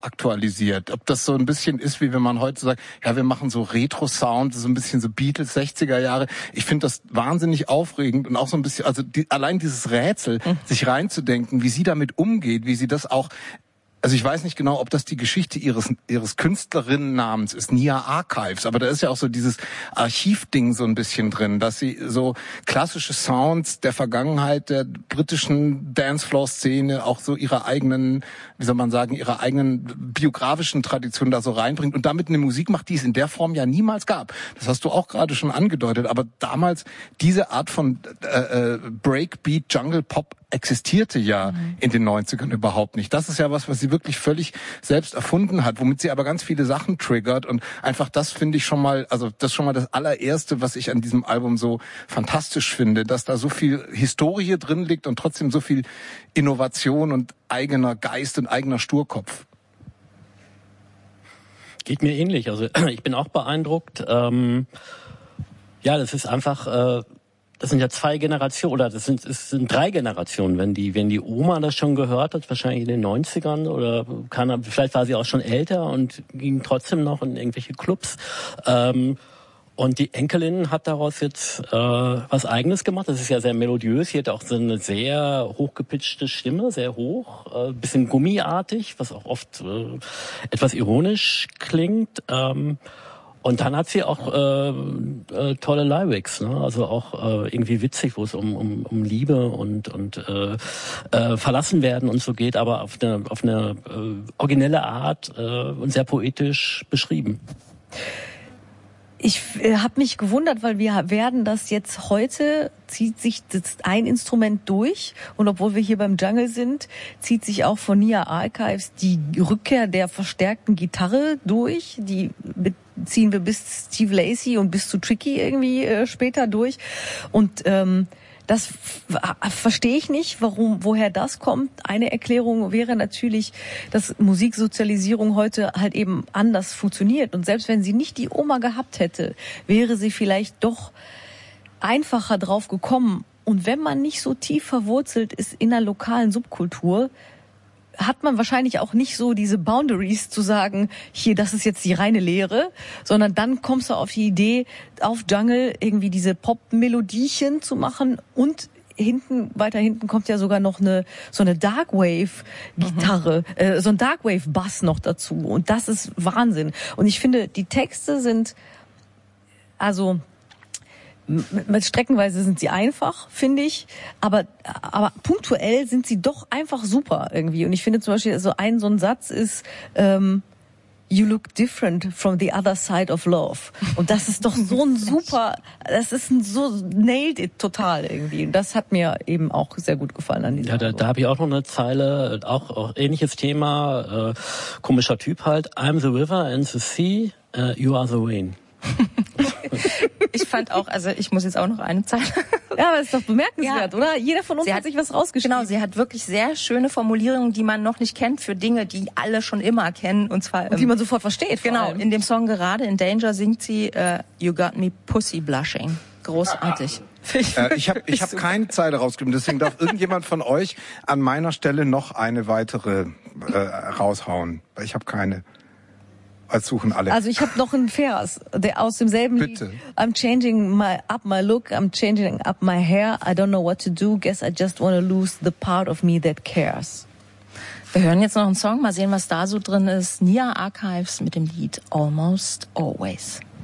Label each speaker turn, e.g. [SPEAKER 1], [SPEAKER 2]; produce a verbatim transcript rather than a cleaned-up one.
[SPEAKER 1] aktualisiert. Ob das so ein bisschen ist, wie wenn man heute sagt, ja, wir machen so Retro-Sound, so ein bisschen so Beatles, sechziger Jahre. Ich finde das wahnsinnig aufregend und auch so ein bisschen, also die, allein dieses Rätsel, mhm. sich reinzudenken, wie sie damit umgeht, wie sie das auch. Also ich weiß nicht genau, ob das die Geschichte ihres ihres Künstlerinnennamens ist, Nia Archives, aber da ist ja auch so dieses Archivding so ein bisschen drin, dass sie so klassische Sounds der Vergangenheit der britischen Dancefloor-Szene auch so ihre eigenen, wie soll man sagen, ihre eigenen biografischen Traditionen da so reinbringt und damit eine Musik macht, die es in der Form ja niemals gab. Das hast du auch gerade schon angedeutet, aber damals diese Art von äh, Breakbeat, Jungle Pop existierte ja mhm. in den neunzigern überhaupt nicht. Das ist ja was, was sie wirklich völlig selbst erfunden hat, womit sie aber ganz viele Sachen triggert und einfach das finde ich schon mal, also das ist schon mal das allererste, was ich an diesem Album so fantastisch finde, dass da so viel Historie drin liegt und trotzdem so viel Innovation und eigener Geist und eigener Sturkopf.
[SPEAKER 2] Geht mir ähnlich, also ich bin auch beeindruckt. Ähm, ja, das ist einfach... Äh Das sind ja zwei Generationen, oder das sind, es sind drei Generationen. Wenn die, wenn die Oma das schon gehört hat, wahrscheinlich in den neunzigern, oder kann, vielleicht war sie auch schon älter und ging trotzdem noch in irgendwelche Clubs. Ähm, und die Enkelin hat daraus jetzt äh, was Eigenes gemacht. Das ist ja sehr melodiös. Sie hat auch so eine sehr hochgepitchte Stimme, sehr hoch, äh, bisschen gummiartig, was auch oft äh, etwas ironisch klingt. Ähm, Und dann hat sie auch äh, äh, tolle Lyrics, ne? Also auch äh, irgendwie witzig, wo es um, um, um Liebe und und äh, äh, verlassen werden und so geht, aber auf eine auf eine äh, originelle Art äh, und sehr poetisch beschrieben.
[SPEAKER 3] Ich äh, habe mich gewundert, weil wir werden das jetzt heute, zieht sich das ein Instrument durch und obwohl wir hier beim Jungle sind, zieht sich auch von Nia Archives die Rückkehr der verstärkten Gitarre durch, die ziehen wir bis Steve Lacy und bis zu Tricky irgendwie äh, später durch und ähm, das f- verstehe ich nicht, warum, woher das kommt. Eine Erklärung wäre natürlich, dass Musiksozialisierung heute halt eben anders funktioniert. Und selbst wenn sie nicht die Oma gehabt hätte, wäre sie vielleicht doch einfacher drauf gekommen. Und wenn man nicht so tief verwurzelt ist in einer lokalen Subkultur, hat man wahrscheinlich auch nicht so diese Boundaries zu sagen, hier, das ist jetzt die reine Lehre, sondern dann kommst du auf die Idee, auf Jungle irgendwie diese Pop-Melodiechen zu machen und hinten, weiter hinten kommt ja sogar noch eine, so eine Darkwave-Gitarre, mhm. äh, so ein Darkwave-Bass noch dazu und das ist Wahnsinn. Und ich finde, die Texte sind, also, mit streckenweise sind sie einfach, finde ich, aber aber punktuell sind sie doch einfach super irgendwie. Und ich finde zum Beispiel so ein so ein Satz ist ähm, You look different from the other side of love. Und das ist doch so ein super, das ist ein so nailed it total irgendwie. Und das hat mir eben auch sehr gut gefallen an diesem
[SPEAKER 2] Ja, da, da habe ich auch noch eine Zeile, auch, auch ähnliches Thema, äh, komischer Typ halt. I'm the river and the sea, uh, you are the rain.
[SPEAKER 4] Ich fand auch, also ich muss jetzt auch noch eine Zeile.
[SPEAKER 3] Ja, aber das ist doch bemerkenswert, ja. Oder? Jeder von uns
[SPEAKER 4] sie
[SPEAKER 3] hat, hat sich was rausgeschrieben.
[SPEAKER 4] Genau, sie hat wirklich sehr schöne Formulierungen, die man noch nicht kennt, für Dinge, die alle schon immer kennen. Und zwar
[SPEAKER 3] und die ähm, man sofort versteht.
[SPEAKER 4] Genau, in dem Song gerade, in Danger, singt sie uh, You got me pussy blushing. Großartig.
[SPEAKER 1] Äh, ich habe ich hab keine Zeile rausgegeben, deswegen darf irgendjemand von euch an meiner Stelle noch eine weitere äh, raushauen. Weil ich habe keine. Als suchen alle.
[SPEAKER 3] Also ich habe noch einen Vers, der aus demselben
[SPEAKER 1] Bitte.
[SPEAKER 3] Lied. I'm changing my up my look, I'm changing up my hair. I don't know what to do. Guess I just want to lose the part of me that cares.
[SPEAKER 4] Wir hören jetzt noch einen Song, mal sehen, was da so drin ist. Nia Archives mit dem Lied Almost Always.